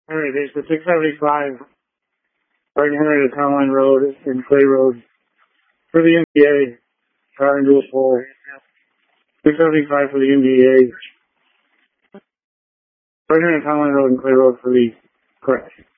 Alright, there's the 675 right here at Town Line Road and Clay Road for the NBA. Car into a pole. 675 for the NBA. Right here at Town Line Road and Clay Road for the crash.